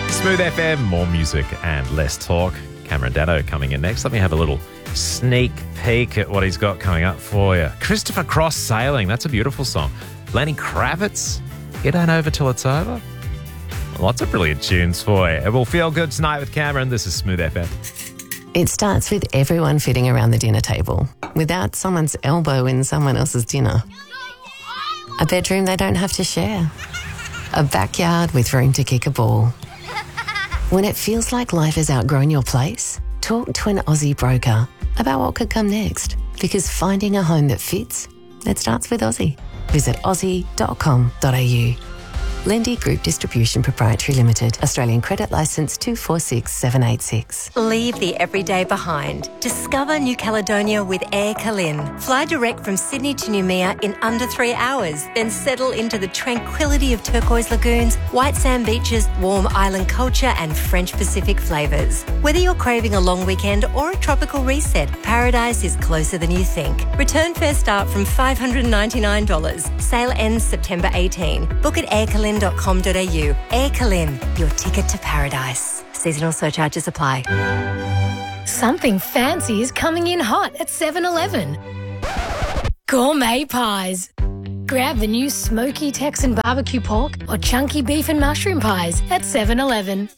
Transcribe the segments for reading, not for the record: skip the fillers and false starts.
Smooth FM, more music and less talk. Cameron Dano coming in next. Let me have a little sneak peek at what he's got coming up for you. Christopher Cross, Sailing. That's a beautiful song. Lenny Kravitz, It Ain't Over Till It's Over. Lots of brilliant tunes for you. It will feel good tonight with Cameron. This is Smooth FM. It starts with everyone fitting around the dinner table without someone's elbow in someone else's dinner. A bedroom they don't have to share. A backyard with room to kick a ball. When it feels like life has outgrown your place, talk to an Aussie broker about what could come next. Because finding a home that fits, it starts with Aussie. Visit aussie.com.au. Lendy Group Distribution Proprietary Limited. Australian Credit Licence 246786. Leave the everyday behind. Discover New Caledonia with Air Calin. Fly direct from Sydney to Noumea in under 3 hours. Then settle into the tranquility of turquoise lagoons, white sand beaches, warm island culture and French Pacific flavours. Whether you're craving a long weekend or a tropical reset, paradise is closer than you think. Return fare start from $599. Sale ends September 18. Book at aircalin.com.au. Air Calin, your ticket to paradise. Seasonal surcharges apply. Something fancy is coming in hot at 7-Eleven. Gourmet pies. Grab the new smoky Texan barbecue pork or chunky beef and mushroom pies at 7-Eleven.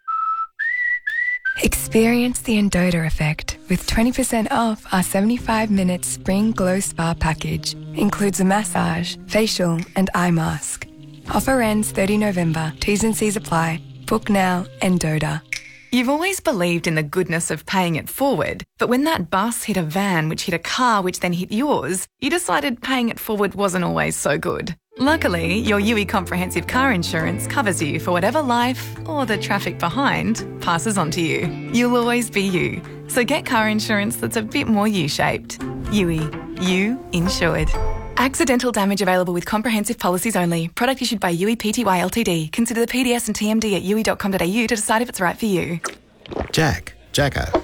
Experience the Endota effect with 20% off our 75-minute Spring Glow Spa package. Includes a massage, facial and eye mask. Offer ends 30 November. T's and C's apply. Book now, Endota. You've always believed in the goodness of paying it forward, but when that bus hit a van which hit a car which then hit yours, you decided paying it forward wasn't always so good. Luckily, your UE Comprehensive Car Insurance covers you for whatever life, or the traffic behind, passes on to you. You'll always be you. So get car insurance that's a bit more U-shaped. UE. You insured. Accidental damage available with comprehensive policies only. Product issued by UE Pty Ltd. Consider the PDS and TMD at UE.com.au to decide if it's right for you. Jacko.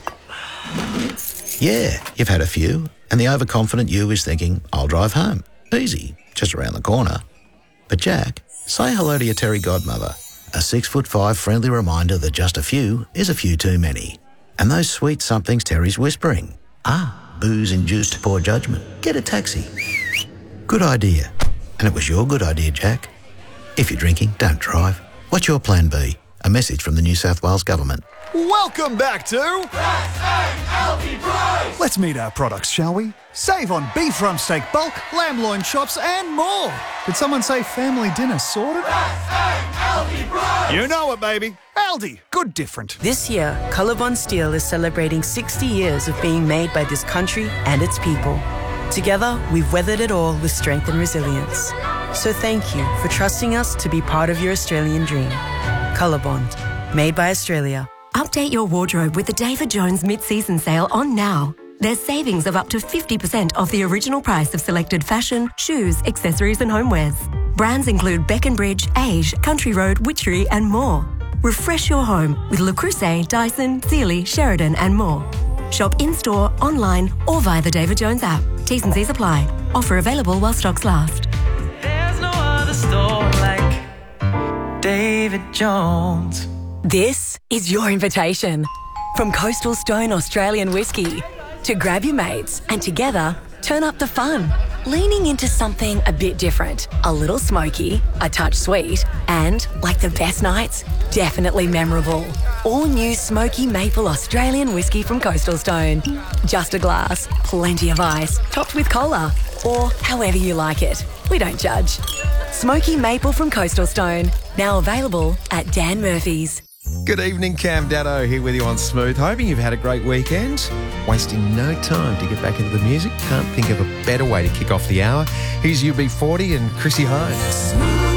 Yeah, you've had a few, and the overconfident you is thinking, I'll drive home. Easy, just around the corner. But Jack, say hello to your Terry godmother. A 6'5" friendly reminder that just a few is a few too many. And those sweet somethings Terry's whispering. Booze-induced poor judgment. Get a taxi. Good idea. And it was your good idea, Jack. If you're drinking, don't drive. What's your plan B? A message from the New South Wales Government. Welcome back to S.A.L.D. Price. Let's meet our products, shall we? Save on beef rump steak bulk, lamb loin chops and more. Did someone say family dinner sorted? S.A.L.D. Price. You know it, baby. Aldi. Good different. This year, Colorbond Steel is celebrating 60 years of being made by this country and its people. Together, we've weathered it all with strength and resilience. So thank you for trusting us to be part of your Australian dream. Colorbond, made by Australia. Update your wardrobe with the David Jones mid-season sale on now. There's savings of up to 50% off the original price of selected fashion, shoes, accessories and homewares. Brands include Beckenbridge, Age, Country Road, Witchery and more. Refresh your home with Le Creuset, Dyson, Sealy, Sheridan and more. Shop in-store, online or via the David Jones app. T's and C's apply. Offer available while stocks last. There's no other store like David Jones. This is your invitation. From Coastal Stone Australian Whiskey to grab your mates and together turn up the fun. Leaning into something a bit different. A little smoky, a touch sweet, and, like the best nights, definitely memorable. All new Smoky Maple Australian Whiskey from Coastal Stone. Just a glass, plenty of ice, topped with cola, or however you like it. We don't judge. Smoky Maple from Coastal Stone. Now available at Dan Murphy's. Good evening, Cam Dano here with you on Smooth. Hoping you've had a great weekend. Wasting no time to get back into the music. Can't think of a better way to kick off the hour. Here's UB40 and Chrissy Hine.